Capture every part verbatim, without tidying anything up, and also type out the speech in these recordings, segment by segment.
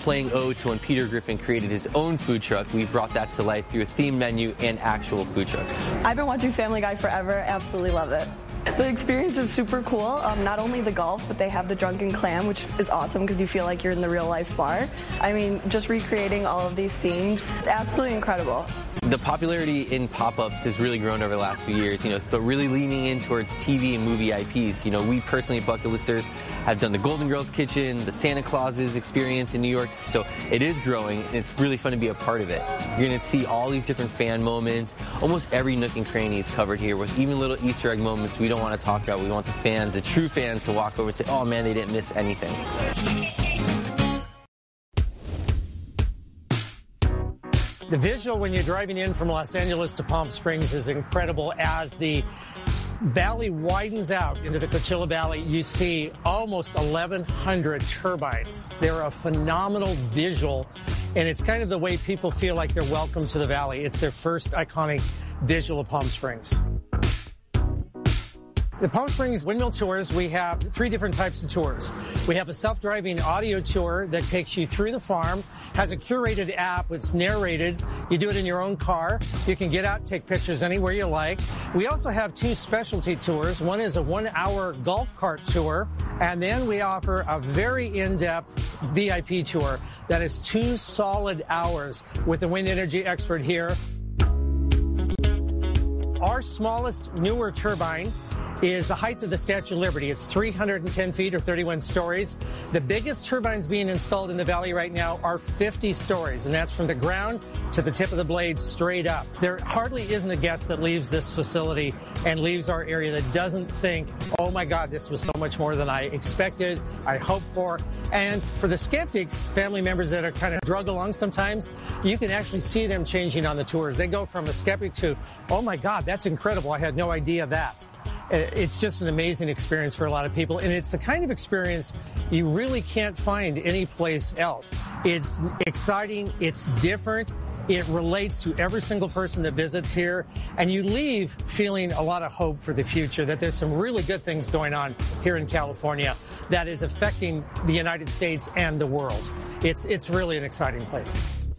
playing ode to when Peter Griffin created his own food truck, we brought that to life through a themed menu and actual food truck. I've been watching Family Guy forever. Absolutely love it. The experience is super cool. Um, not only the golf, but they have the Drunken Clam, which is awesome because you feel like you're in the real life bar. I mean, just recreating all of these scenes, it's absolutely incredible. The popularity in pop-ups has really grown over the last few years, you know, so really leaning in towards T V and movie I Ps. You know, we personally at Bucket Listers have done the Golden Girls Kitchen, the Santa Claus's experience in New York, so it is growing, and it's really fun to be a part of it. You're going to see all these different fan moments. Almost every nook and cranny is covered here, with even little Easter egg moments we don't want to talk about. We want the fans, the true fans, to walk over and say, oh man, they didn't miss anything. The visual when you're driving in from Los Angeles to Palm Springs is incredible. As the valley widens out into the Coachella Valley, you see almost eleven hundred turbines. They're a phenomenal visual, and it's kind of the way people feel like they're welcome to the valley. It's their first iconic visual of Palm Springs. The Palm Springs Windmill Tours, we have three different types of tours. We have a self-driving audio tour that takes you through the farm, has a curated app that's narrated. You do it in your own car. You can get out and take pictures anywhere you like. We also have two specialty tours. One is a one-hour golf cart tour, and then we offer a very in-depth V I P tour that is two solid hours with the wind energy expert here. Our smallest, newer turbine is the height of the Statue of Liberty. It's three hundred ten feet or thirty-one stories. The biggest turbines being installed in the valley right now are fifty stories, and that's from the ground to the tip of the blade straight up. There hardly isn't a guest that leaves this facility and leaves our area that doesn't think, oh my God, this was so much more than I expected, I hoped for. And for the skeptics, family members that are kind of drug along sometimes, you can actually see them changing on the tours. They go from a skeptic to, oh my God, that's incredible, I had no idea that. It's just an amazing experience for a lot of people, and it's the kind of experience you really can't find anyplace else. It's exciting, it's different, it relates to every single person that visits here, and you leave feeling a lot of hope for the future, that there's some really good things going on here in California that is affecting the United States and the world. It's, it's really an exciting place.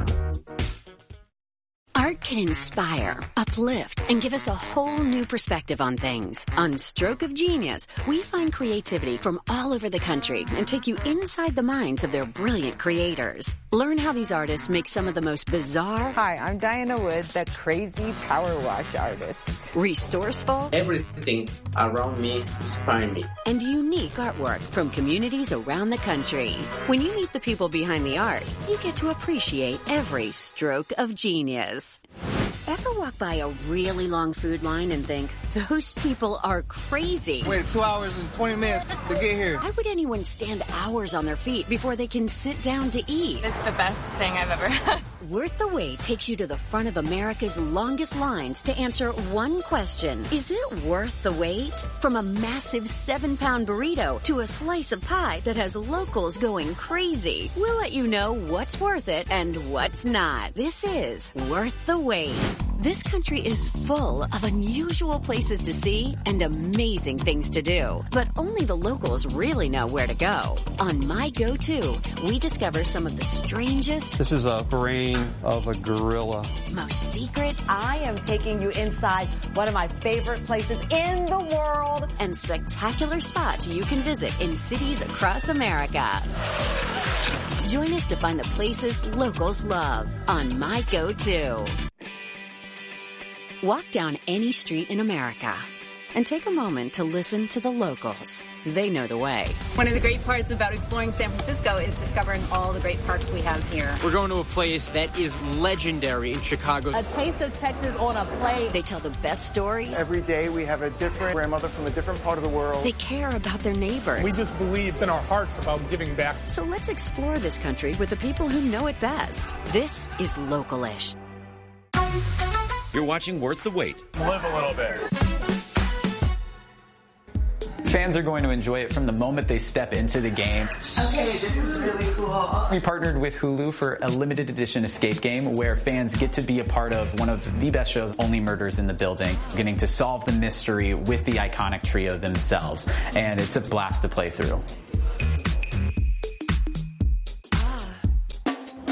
Art can inspire, uplift, and give us a whole new perspective on things. On Stroke of Genius, we find creativity from all over the country and take you inside the minds of their brilliant creators. Learn how these artists make some of the most bizarre... Hi, I'm Diana Wood, the crazy power wash artist. Resourceful... Everything around me inspires me. And unique artwork from communities around the country. When you meet the people behind the art, you get to appreciate every stroke of genius. Ever walk by a really long food line and think, those people are crazy? Wait two hours and twenty minutes to get here. Why would anyone stand hours on their feet before they can sit down to eat? It's the best thing I've ever had. Worth the Wait takes you to the front of America's longest lines to answer one question. Is it worth the wait? From a massive seven-pound burrito to a slice of pie that has locals going crazy. We'll let you know what's worth it and what's not. This is Worth the Wait. This country is full of unusual places to see and amazing things to do. But only the locals really know where to go. On My Go-To, we discover some of the strangest... This is a brain of a gorilla. Most secret... I am taking you inside one of my favorite places in the world. And spectacular spots you can visit in cities across America. Join us to find the places locals love on My Go-To. Walk down any street in America and take a moment to listen to the locals. They know the way. One of the great parts about exploring San Francisco is discovering all the great parks we have here. We're going to a place that is legendary in Chicago. A taste of Texas on a plate. They tell the best stories. Every day we have a different grandmother from a different part of the world. They care about their neighbors. We just believe in our hearts about giving back. So let's explore this country with the people who know it best. This is Localish. You're watching Worth the Wait. Live a little bit. Fans are going to enjoy it from the moment they step into the game. Okay, this is really cool. We partnered with Hulu for a limited edition escape game where fans get to be a part of one of the best shows, Only Murders in the Building, getting to solve the mystery with the iconic trio themselves. And it's a blast to play through.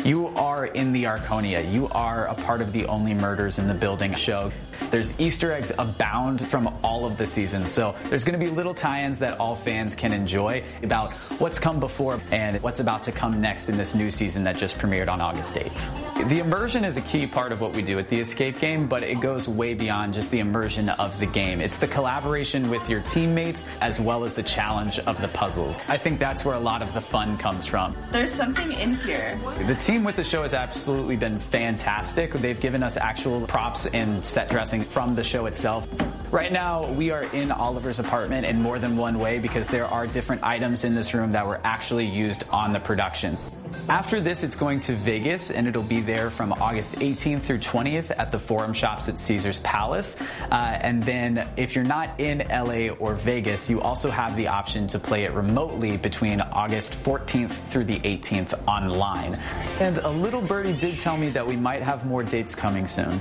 You are in the Arconia. You are a part of the Only Murders in the Building show. There's Easter eggs abound from all of the seasons, so there's going to be little tie-ins that all fans can enjoy about what's come before and what's about to come next in this new season that just premiered on August eighth. The immersion is a key part of what we do at the Escape Game, but it goes way beyond just the immersion of the game. It's the collaboration with your teammates as well as the challenge of the puzzles. I think that's where a lot of the fun comes from. There's something in here. The team with the show has absolutely been fantastic. They've given us actual props and set dressing from the show itself. Right now, we are in Oliver's apartment in more than one way because there are different items in this room that were actually used on the production. After this, it's going to Vegas, and it'll be there from August eighteenth through twentieth at the Forum Shops at Caesars Palace. Uh, and then if you're not in L A or Vegas, you also have the option to play it remotely between August fourteenth through the eighteenth online. And a little birdie did tell me that we might have more dates coming soon.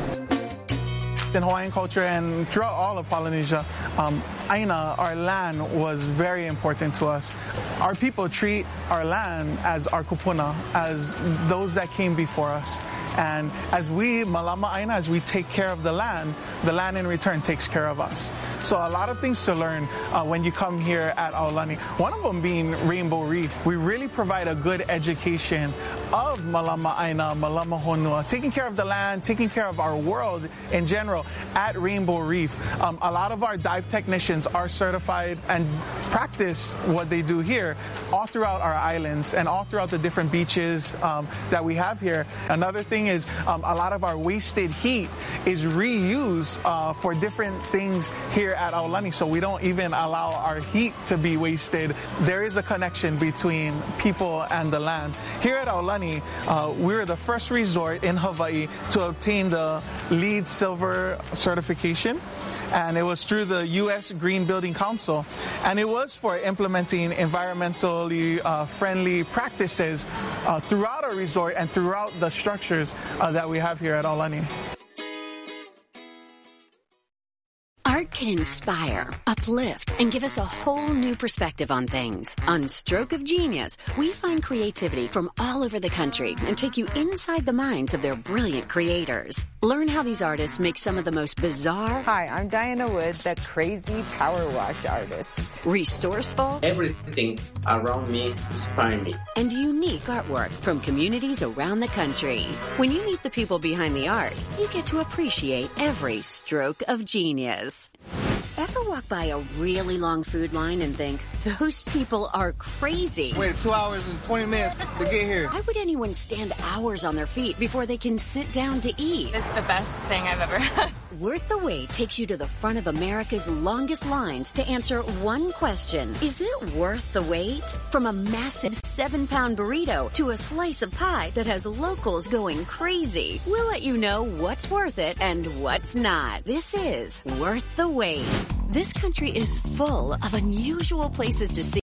In Hawaiian culture and throughout all of Polynesia, um, Aina, our land, was very important to us. Our people treat our land as our kupuna, as those that came before us. And as we, Malama Aina, as we take care of the land, the land in return takes care of us. So a lot of things to learn uh, when you come here at Aulani. One of them being Rainbow Reef. We really provide a good education of Malama Aina, Malama Honua, taking care of the land, taking care of our world in general at Rainbow Reef. Um, a lot of our dive technicians are certified and practice what they do here all throughout our islands and all throughout the different beaches um, that we have here. Another thing is um, a lot of our wasted heat is reused uh, for different things here at Aulani, so we don't even allow our heat to be wasted. There is a connection between people and the land. Here at Aulani, uh, we're the first resort in Hawaii to obtain the LEED Silver certification. And it was through the U S Green Building Council. And it was for implementing environmentally uh, friendly practices uh, throughout our resort and throughout the structures uh, that we have here at Aulani. Art can inspire, uplift, and give us a whole new perspective on things. On Stroke of Genius, we find creativity from all over the country and take you inside the minds of their brilliant creators. Learn how these artists make some of the most bizarre... Hi, I'm Diana Wood, the crazy power wash artist. Resourceful... Everything around me inspires me. And unique artwork from communities around the country. When you meet the people behind the art, you get to appreciate every stroke of genius. Ever walk by a really long food line and think, those people are crazy? Wait two hours and twenty minutes to get here. Why would anyone stand hours on their feet before they can sit down to eat? It's the best thing I've ever had. Worth the Wait takes you to the front of America's longest lines to answer one question. Is it worth the wait? From a massive seven-pound burrito to a slice of pie that has locals going crazy, we'll let you know what's worth it and what's not. This is Worth the Wait. This country is full of unusual places to see.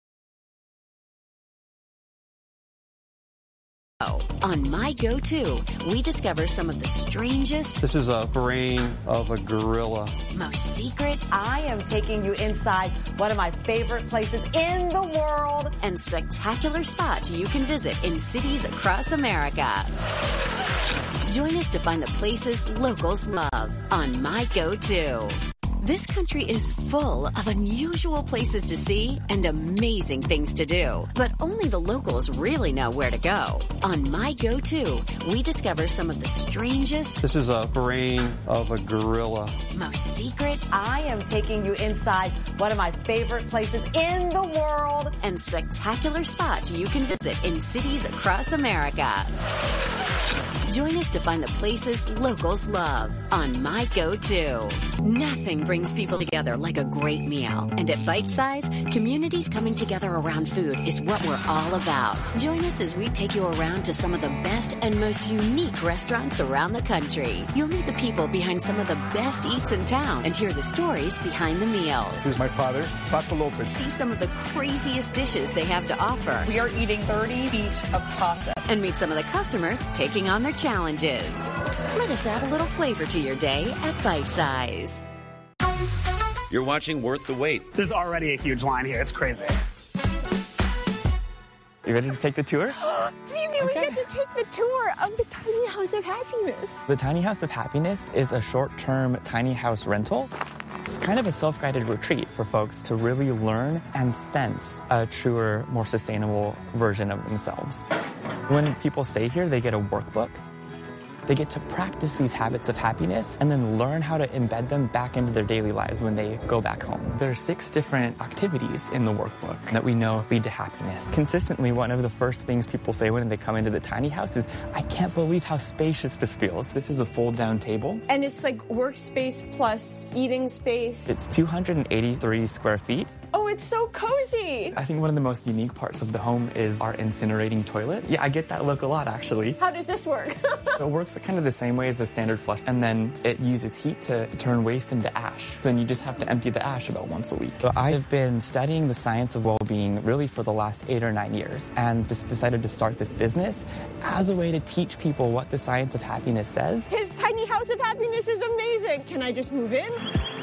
On My Go-To, we discover some of the strangest... This is a brain of a gorilla. Most secret... I am taking you inside one of my favorite places in the world. And spectacular spots you can visit in cities across America. Join us to find the places locals love on My Go-To. This country is full of unusual places to see and amazing things to do, but only the locals really know where to go. On My Go-To, we discover some of the strangest... This is a brain of a gorilla. Most secret... I am taking you inside one of my favorite places in the world. And spectacular spots you can visit in cities across America. Join us to find the places locals love on My Go-To. Nothing brings people together like a great meal. And at Bite Size, communities coming together around food is what we're all about. Join us as we take you around to some of the best and most unique restaurants around the country. You'll meet the people behind some of the best eats in town and hear the stories behind the meals. This is my father, Paco Lopez. See some of the craziest dishes they have to offer. We are eating thirty feet of pasta. And meet some of the customers taking on their challenges. Let us add a little flavor to your day at Bite Size. You're watching Worth the Wait. There's already a huge line here. It's crazy. You ready to take the tour? Andy, okay. We get to take the tour of the Tiny House of Happiness. The Tiny House of Happiness is a short-term tiny house rental. It's kind of a self-guided retreat for folks to really learn and sense a truer, more sustainable version of themselves. When people stay here, they get a workbook. They get to practice these habits of happiness and then learn how to embed them back into their daily lives when they go back home. There are six different activities in the workbook that we know lead to happiness. Consistently, one of the first things people say when they come into the tiny house is, I can't believe how spacious this feels. This is a fold-down table. And it's like workspace plus eating space. It's two hundred eighty-three square feet. Oh, it's so cozy. I think one of the most unique parts of the home is our incinerating toilet. Yeah, I get that look a lot, actually. How does this work? It works kind of the same way as a standard flush, and then it uses heat to turn waste into ash. So then you just have to empty the ash about once a week. So I have been studying the science of well-being really for the last eight or nine years, and just decided to start this business as a way to teach people what the science of happiness says. His Tiny House of Happiness is amazing. Can I just move in?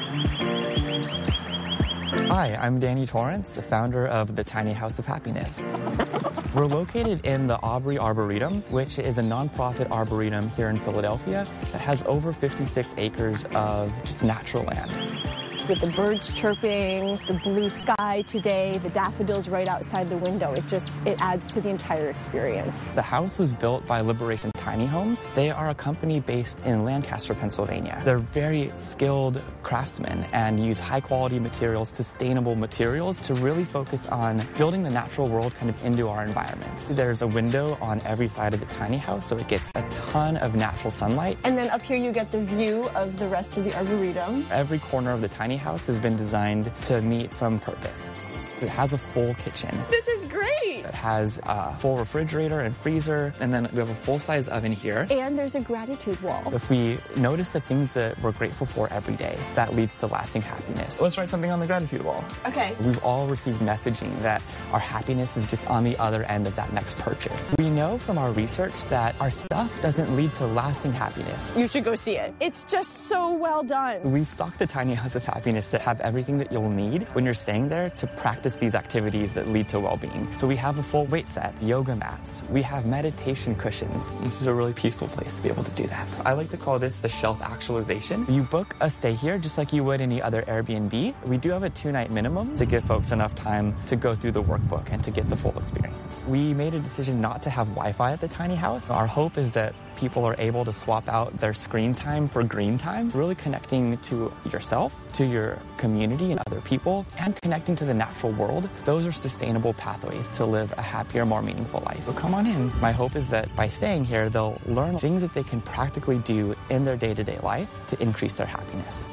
Hi, I'm Danny Torrance, the founder of the Tiny House of Happiness. We're located in the Aubrey Arboretum, which is a nonprofit arboretum here in Philadelphia that has over fifty-six acres of just natural land. With the birds chirping, the blue sky today, the daffodils right outside the window, it just, it adds to the entire experience. The house was built by Liberation Tiny Homes. They are a company based in Lancaster, Pennsylvania. They're very skilled craftsmen and use high quality materials, sustainable materials to really focus on building the natural world kind of into our environments. There's a window on every side of the tiny house, so it gets a ton of natural sunlight. And then up here you get the view of the rest of the arboretum. Every corner of the tiny house has been designed to meet some purpose. It has a full kitchen. This is great. It has a full refrigerator and freezer, and then we have a full-size oven here. And there's a gratitude wall. If we notice the things that we're grateful for every day, that leads to lasting happiness. Let's write something on the gratitude wall. Okay. We've all received messaging that our happiness is just on the other end of that next purchase. We know from our research that our stuff doesn't lead to lasting happiness. You should go see it. It's just so well done. We stocked the Tiny House of Happiness to have everything that you'll need when you're staying there to practice these activities that lead to well-being. So we have a full weight set, yoga mats, we have meditation cushions. This is a really peaceful place to be able to do that. I like to call this the shelf actualization. You book a stay here just like you would any other Airbnb. We do have a two-night minimum to give folks enough time to go through the workbook and to get the full experience. We made a decision not to have Wi-Fi at the tiny house. Our hope is that people are able to swap out their screen time for green time, really connecting to yourself, to your community and other people, and connecting to the natural world. Those are sustainable pathways to live a happier, more meaningful life. So come on in. My hope is that by staying here, they'll learn things that they can practically do in their day-to-day life to increase their happiness.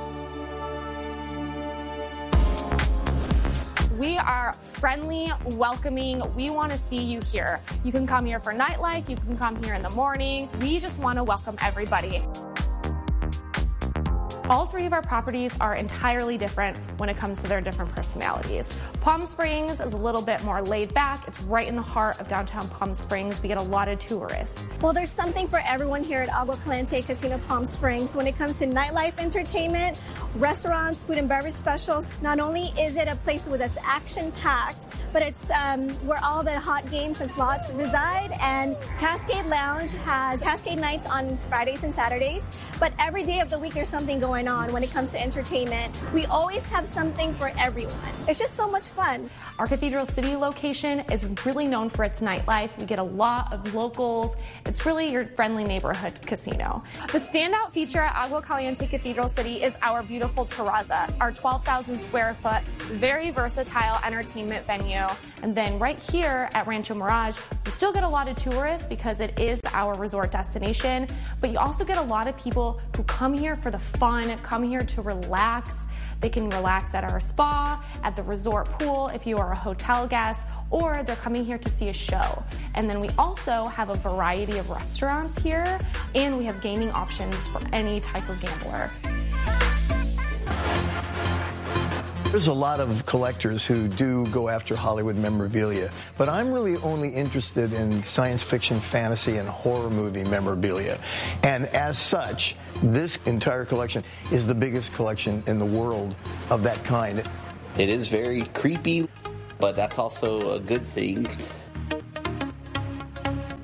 We are friendly, welcoming. We want to see you here. You can come here for nightlife. You can come here in the morning. We just want to welcome everybody. All three of our properties are entirely different when it comes to their different personalities. Palm Springs is a little bit more laid back. It's right in the heart of downtown Palm Springs. We get a lot of tourists. Well, there's something for everyone here at Agua Caliente Casino Palm Springs. When it comes to nightlife entertainment, restaurants, food and beverage specials, not only is it a place where that's action-packed, but it's um, where all the hot games and slots reside. And Cascade Lounge has Cascade nights on Fridays and Saturdays. But every day of the week, there's something going on when it comes to entertainment. We always have something for everyone. It's just so much fun. Our Cathedral City location is really known for its nightlife. We get a lot of locals. It's really your friendly neighborhood casino. The standout feature at Agua Caliente Cathedral City is our beautiful terraza, our twelve thousand square foot, very versatile entertainment venue. And then right here at Rancho Mirage, we still get a lot of tourists because it is our resort destination, but you also get a lot of people who come here for the fun, come here to relax. They can relax at our spa, at the resort pool if you are a hotel guest, or they're coming here to see a show. And then we also have a variety of restaurants here, and we have gaming options for any type of gambler. There's a lot of collectors who do go after Hollywood memorabilia, but I'm really only interested in science fiction, fantasy, and horror movie memorabilia. And as such, this entire collection is the biggest collection in the world of that kind. It is very creepy, but that's also a good thing.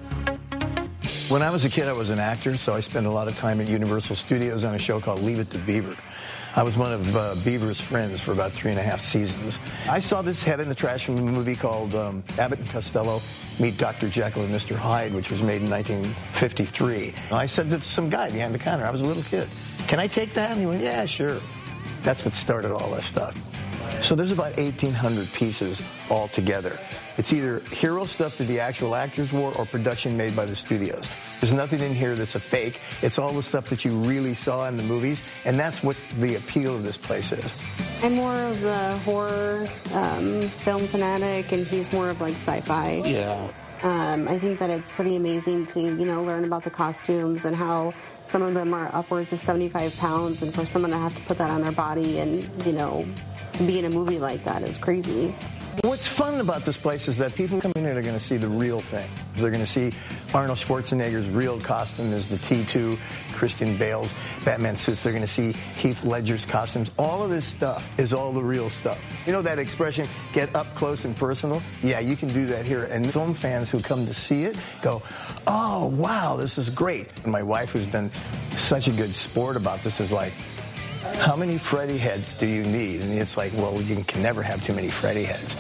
When I was a kid, I was an actor, so I spent a lot of time at Universal Studios on a show called Leave It to Beaver. I was one of uh, Beaver's friends for about three and a half seasons. I saw this head in the trash from a movie called um, Abbott and Costello Meet Doctor Jekyll and Mister Hyde, which was made in nineteen fifty-three. And I said to some guy behind the counter, I was a little kid, can I take that? And he went, yeah, sure. That's what started all this stuff. So there's about eighteen hundred pieces all together. It's either hero stuff that the actual actors wore or production made by the studios. There's nothing in here that's a fake. It's all the stuff that you really saw in the movies, and that's what the appeal of this place is. I'm more of the horror um, film fanatic, and he's more of like sci-fi. Yeah. Um, I think that it's pretty amazing to, you know, learn about the costumes and how some of them are upwards of seventy-five pounds, and for someone to have to put that on their body and, you know, be in a movie like that is crazy. What's fun about this place is that people come in here, they're going to see the real thing. They're going to see Arnold Schwarzenegger's real costume as the T two, Christian Bale's Batman suits. They're going to see Heath Ledger's costumes. All of this stuff is all the real stuff. You know that expression, get up close and personal? Yeah, you can do that here. And film fans who come to see it go, oh, wow, this is great. And my wife, who's been such a good sport about this, is like, how many Freddy heads do you need? And it's like, well, you can never have too many Freddy heads.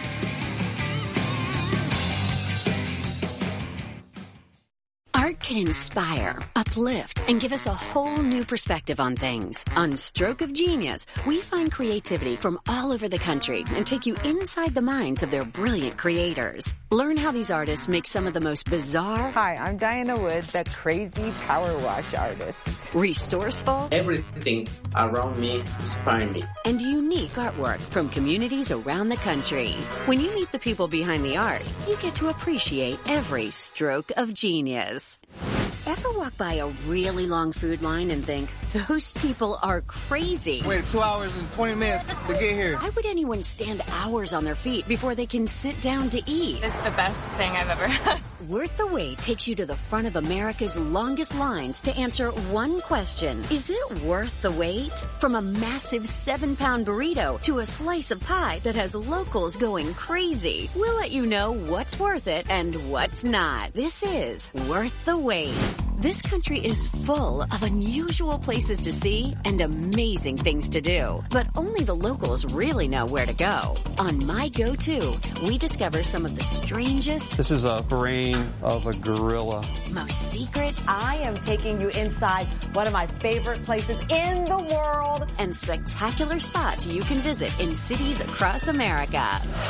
Art can inspire, uplift, and give us a whole new perspective on things. On Stroke of Genius, we find creativity from all over the country and take you inside the minds of their brilliant creators. Learn how these artists make some of the most bizarre... Hi, I'm Diana Wood, the crazy power wash artist. Resourceful... Everything around me inspires me. And unique artwork from communities around the country. When you meet the people behind the art, you get to appreciate every stroke of genius. Ever walk by a really long food line and think, those people are crazy? Wait two hours and twenty minutes to get here. Why would anyone stand hours on their feet before they can sit down to eat? It's the best thing I've ever had. Worth the Wait takes you to the front of America's longest lines to answer one question. Is it worth the wait? From a massive seven-pound burrito to a slice of pie that has locals going crazy. We'll let you know what's worth it and what's not. This is Worth the Wait. This country is full of unusual places to see and amazing things to do. But only the locals really know where to go. On My Go-To, we discover some of the strangest... This is a brain of a gorilla. Most secret... I am taking you inside one of my favorite places in the world. And spectacular spots you can visit in cities across America.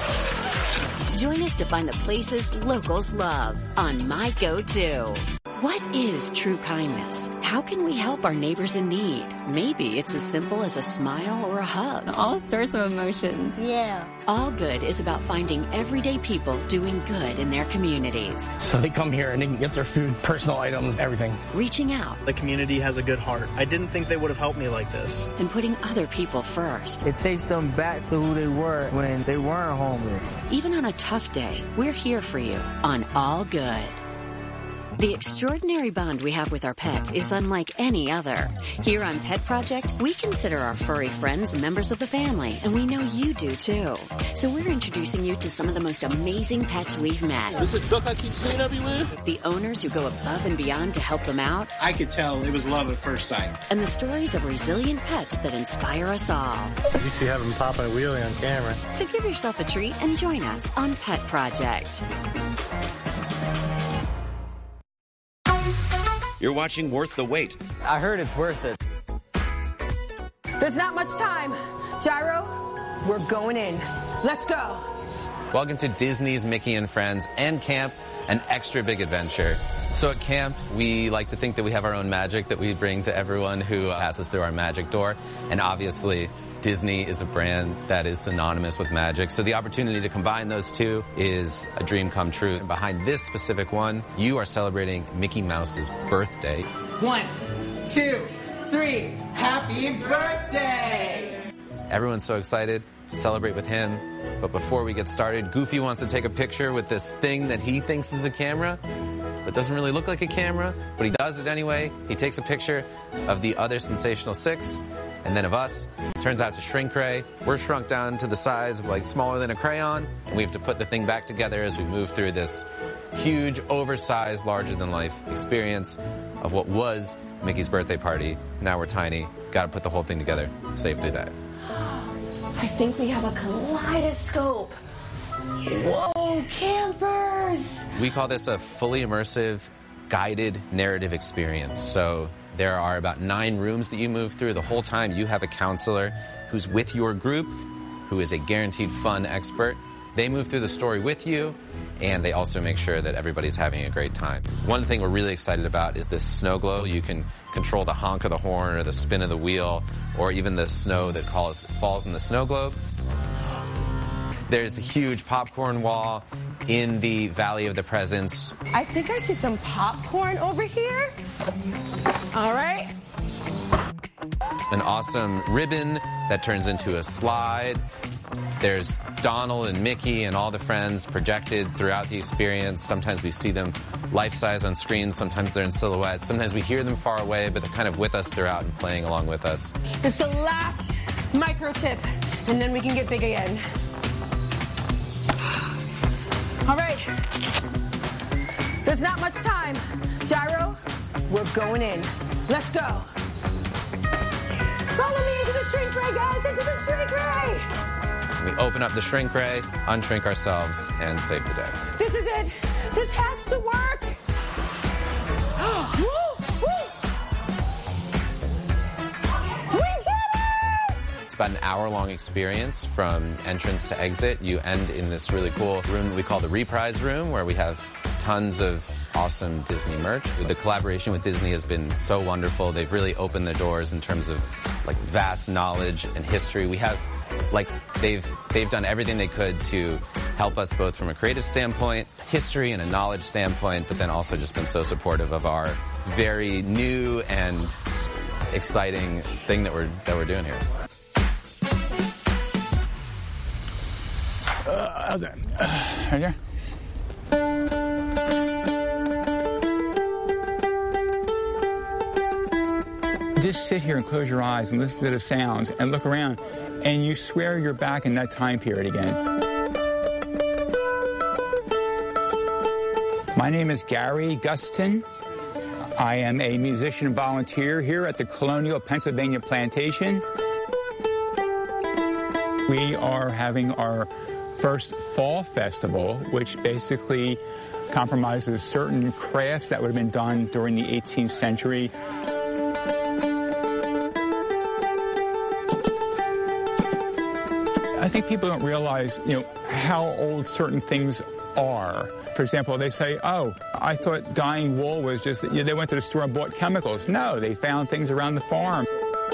Join us to find the places locals love on My Go-To. What is true kindness? How can we help our neighbors in need? Maybe it's as simple as a smile or a hug. All sorts of emotions. Yeah. All Good is about finding everyday people doing good in their communities. So they come here and they can get their food, personal items, everything. Reaching out. The community has a good heart. I didn't think they would have helped me like this. And putting other people first. It takes them back to who they were when they weren't homeless. Even on a tough day, we're here for you on All Good. The extraordinary bond we have with our pets is unlike any other. Here on Pet Project, we consider our furry friends members of the family, and we know you do too. So we're introducing you to some of the most amazing pets we've met. This is a duck I keep seeing everywhere. The owners who go above and beyond to help them out. I could tell it was love at first sight. And the stories of resilient pets that inspire us all. You used to have them popping a wheelie on camera. So give yourself a treat and join us on Pet Project. You're watching Worth the Wait. I heard it's worth it. There's not much time. Gyro, we're going in. Let's go. Welcome to Disney's Mickey and Friends and Camp, an extra big adventure. So at camp, we like to think that we have our own magic that we bring to everyone who passes through our magic door. And obviously, Disney is a brand that is synonymous with magic. So the opportunity to combine those two is a dream come true. And behind this specific one, you are celebrating Mickey Mouse's birthday. One, two, three, happy birthday! Everyone's so excited to celebrate with him. But before we get started, Goofy wants to take a picture with this thing that he thinks is a camera, but doesn't really look like a camera, but he does it anyway. He takes a picture of the other Sensational Six, and then of us. Turns out it's a shrink ray. We're shrunk down to the size of like smaller than a crayon, and we have to put the thing back together as we move through this huge, oversized, larger-than-life experience of what was Mickey's birthday party. Now we're tiny. Got to put the whole thing together. Save the day. I think we have a kaleidoscope. Whoa, campers! We call this a fully immersive, guided narrative experience. So there are about nine rooms that you move through. The whole time you have a counselor who's with your group, who is a guaranteed fun expert. They move through the story with you, and they also make sure that everybody's having a great time. One thing we're really excited about is this snow globe. You can control the honk of the horn or the spin of the wheel, or even the snow that calls, falls in the snow globe. There's a huge popcorn wall in the Valley of the Presents. I think I see some popcorn over here. All right. An awesome ribbon that turns into a slide. There's Donald and Mickey and all the friends projected throughout the experience. Sometimes we see them life-size on screen. Sometimes they're in silhouette. Sometimes we hear them far away, but they're kind of with us throughout and playing along with us. It's the last microchip, and then we can get big again. All right. There's not much time. Gyro, we're going in. Let's go. Follow me into the shrink ray, guys, into the shrink ray. We open up the shrink ray, unshrink ourselves, and save the day. This is it. This has to work. Woo, woo. We did it! It's about an hour-long experience from entrance to exit. You end in this really cool room that we call the Reprise Room, where we have tons of awesome Disney merch. The collaboration with Disney has been so wonderful. They've really opened the doors in terms of like vast knowledge and history. We have, like, they've they've done everything they could to help us both from a creative standpoint, history and a knowledge standpoint, but then also just been so supportive of our very new and exciting thing that we're that we're doing here. Uh, how's that? Uh, right here? Just sit here and close your eyes and listen to the sounds and look around, and you swear you're back in that time period again. My name is Gary Gustin. I am a musician and volunteer here at the Colonial Pennsylvania Plantation. We are having our first fall festival, which basically compromises certain crafts that would have been done during the eighteenth century. I think people don't realize, you know, how old certain things are. For example, they say, oh, I thought dyeing wool was just, you know, they went to the store and bought chemicals. No, they found things around the farm.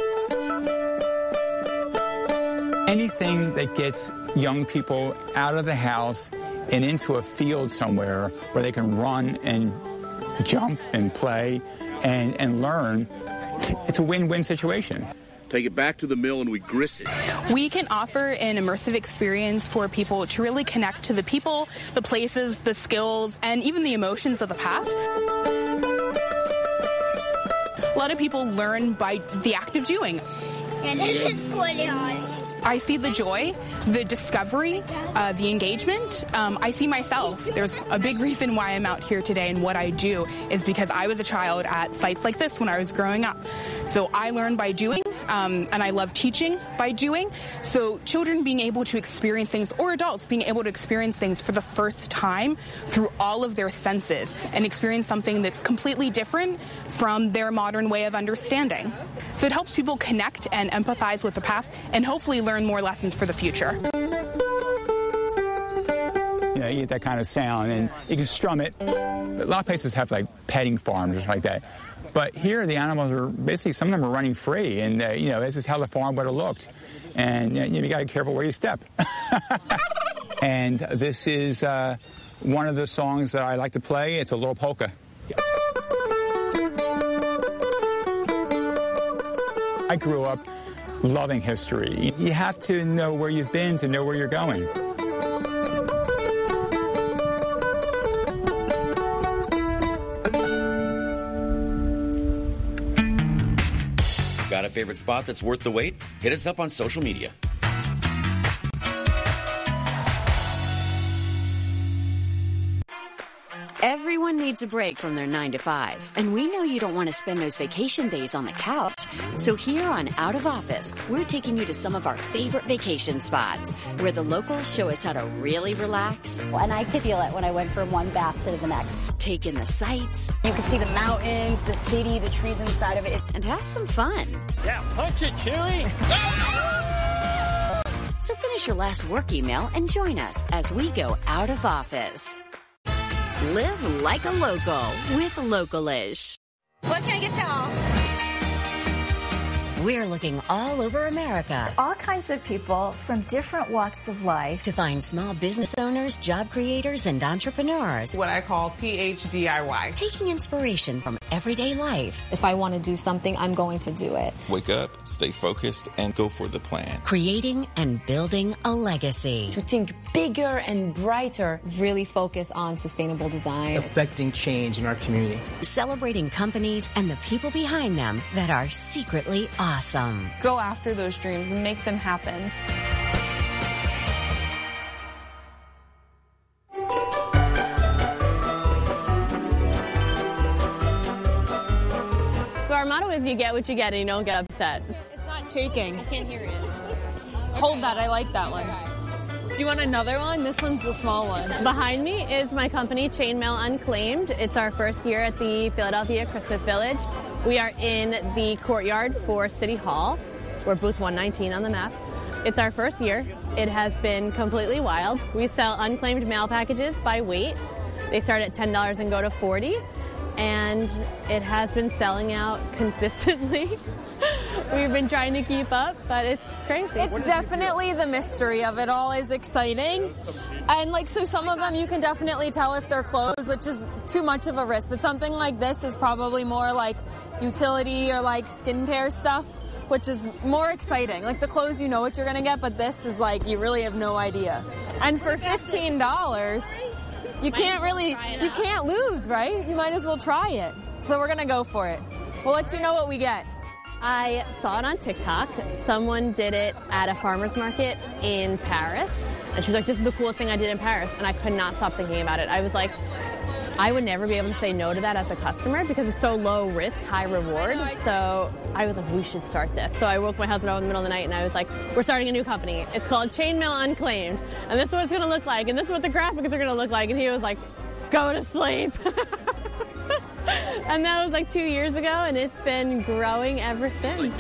Anything that gets young people out of the house and into a field somewhere where they can run and jump and play and, and learn, it's a win-win situation. Take it back to the mill and we grist it. We can offer an immersive experience for people to really connect to the people, the places, the skills, and even the emotions of the past. A lot of people learn by the act of doing. And this is put on. I see the joy, the discovery, uh, the engagement. Um, I see myself. There's a big reason why I'm out here today and what I do is because I was a child at sites like this when I was growing up. So I learn by doing, um, and I love teaching by doing. So children being able to experience things, or adults being able to experience things for the first time through all of their senses and experience something that's completely different from their modern way of understanding. So it helps people connect and empathize with the past and hopefully learn learn more lessons for the future. You know, you get that kind of sound, and you can strum it. A lot of places have, like, petting farms or like that. But here, the animals are basically, some of them are running free, and, uh, you know, this is how the farm would have looked. And, you know, you got to be careful where you step. And this is uh, one of the songs that I like to play. It's a little polka. I grew up loving history. You have to know where you've been to know where you're going. Got to favorite spot that's worth the wait? Hit us up on social media. Everyone needs a break from their nine to five, and we know you don't want to spend those vacation days on the couch. So here on Out of Office, we're taking you to some of our favorite vacation spots where the locals show us how to really relax. And I could feel it when I went from one bath to the next. Take in the sights. You can see the mountains, the city, the trees inside of it. And have some fun. Yeah, punch it, Chewie! So finish your last work email and join us as we go out of office. Live like a local with Localish. What can I get y'all? We're looking all over America. All kinds of people from different walks of life. To find small business owners, job creators, and entrepreneurs. What I call P H D I Y. Taking inspiration from everyday life. If I want to do something, I'm going to do it. Wake up, stay focused, and go for the plan. Creating and building a legacy. To think bigger and brighter. Really focus on sustainable design. Affecting change in our community. Celebrating companies and the people behind them that are secretly awesome. Awesome. Go after those dreams and make them happen. So our motto is you get what you get and you don't get upset. It's not shaking. I can't hear it. Hold that. I like that one. Do you want another one? This one's the small one. Behind me is my company, Chainmail Unclaimed. It's our first year at the Philadelphia Christmas Village. We are in the courtyard for City Hall. We're booth one nineteen on the map. It's our first year. It has been completely wild. We sell unclaimed mail packages by weight. They start at ten dollars and go to forty dollars. And it has been selling out consistently. We've been trying to keep up, but it's crazy. It's definitely the mystery of it all is exciting. And like, so some of them you can definitely tell if they're closed, which is too much of a risk. But something like this is probably more like utility or like skincare stuff, which is more exciting. Like the clothes, you know what you're going to get, but this is like, you really have no idea. And for fifteen dollars, you can't really, you can't lose, right? You might as well try it. So we're going to go for it. We'll let you know what we get. I saw it on TikTok. Someone did it at a farmer's market in Paris. And she was like, this is the coolest thing I did in Paris. And I could not stop thinking about it. I was like, I would never be able to say no to that as a customer because it's so low risk, high reward. So I was like, we should start this. So I woke my husband up in the middle of the night and I was like, we're starting a new company. It's called Chainmail Unclaimed. And this is what it's going to look like. And this is what the graphics are going to look like. And he was like, go to sleep. And that was like two years ago, and it's been growing ever since.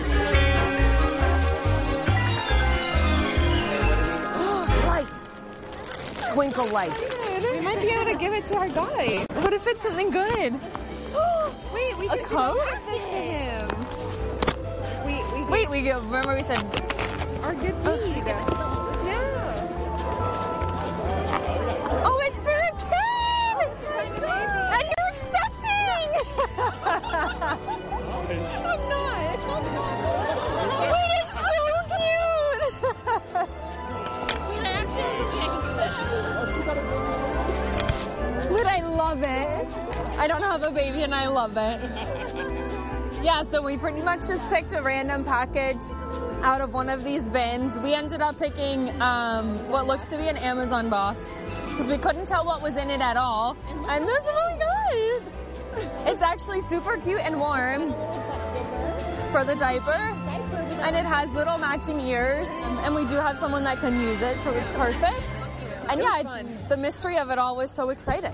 Lights. Twinkle lights. We might be able to give it to our guy. What if it's something good? Wait, we A could coat? give this to him. We, we Wait, we go. Remember we said our good deed. Yeah. Oh, it's for a kid! And you're expecting! I'm not. Wait, it's so cute! But I love it. I don't have a baby and I love it. Yeah, so we pretty much just picked a random package out of one of these bins. We ended up picking um, what looks to be an Amazon box because we couldn't tell what was in it at all. And this is really good. It's actually super cute and warm for the diaper. And it has little matching ears. And we do have someone that can use it, so it's perfect. And yeah, it's, the mystery of it all was so exciting.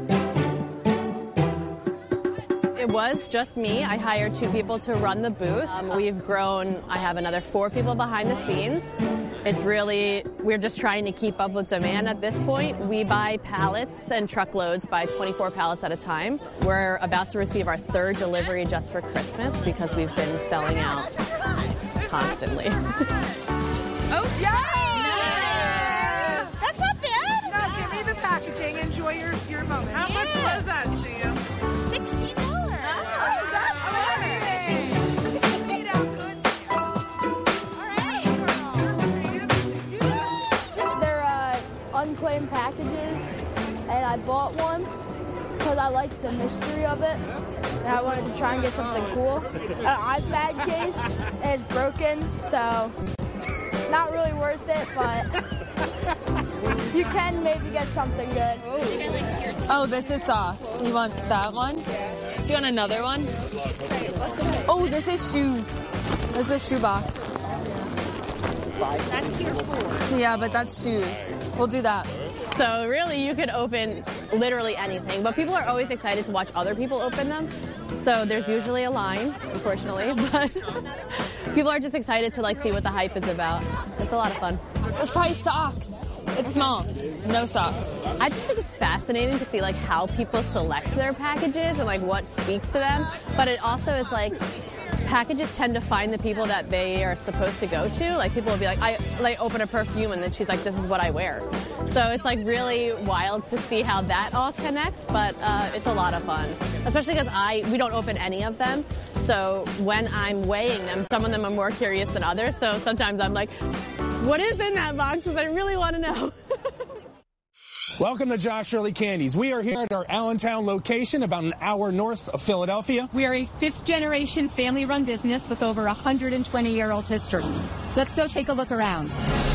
It was just me. I hired two people to run the booth. Um, we've grown. I have another four people behind the scenes. It's really, we're just trying to keep up with demand at this point. We buy pallets and truckloads, buy twenty-four pallets at a time. We're about to receive our third delivery just for Christmas because we've been selling out constantly. Oh, yeah! Yes! That's not bad. Now give me the packaging. Enjoy your, your moment. How much was that, Sam? sixteen dollars. Oh, that's amazing. Made out good. They're uh, unclaimed packages, and I bought one because I I liked the mystery of it, and I wanted to try and get something cool. An iPad case is broken, so not really worth it, but you can maybe get something good. Oh, this is socks. You want that one? Do you want another one? Oh, this is shoes. This is shoebox. That's tier four. Yeah, but that's shoes. We'll do that. So really, you could open literally anything, but people are always excited to watch other people open them. So there's usually a line, unfortunately, but people are just excited to like see what the hype is about. It's a lot of fun. Let's try socks. It's small. No socks. I just think it's fascinating to see like how people select their packages and like what speaks to them. But it also is like packages tend to find the people that they are supposed to go to. Like people will be like, I like open a perfume and then she's like, this is what I wear. So it's like really wild to see how that all connects, but uh, it's a lot of fun. Especially because I we don't open any of them. So when I'm weighing them, some of them are more curious than others. So sometimes I'm like, what is in that box? Because I really want to know. Welcome to Josh Shirley Candies. We are here at our Allentown location, about an hour north of Philadelphia. We are a fifth-generation family-run business with over a one hundred twenty-year-old history. Let's go take a look around.